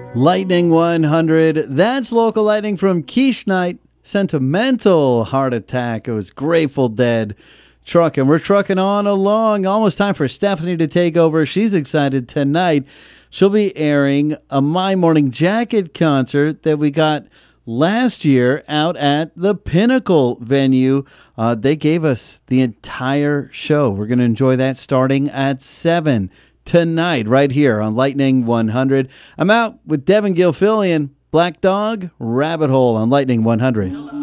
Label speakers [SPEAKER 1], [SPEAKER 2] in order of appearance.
[SPEAKER 1] Lightning 100. That's local lightning from Quiche Night. Sentimental Heart Attack. It was Grateful Dead. Trucking. We're trucking on along. Almost time for Stephanie to take over. She's excited tonight. She'll be airing a My Morning Jacket concert that we got last year out at the Pinnacle venue. They gave us the entire show. We're going to enjoy that starting at 7 tonight right here on Lightning 100. I'm out with Devin Gilfillian, Black Dog, Rabbit Hole on Lightning 100.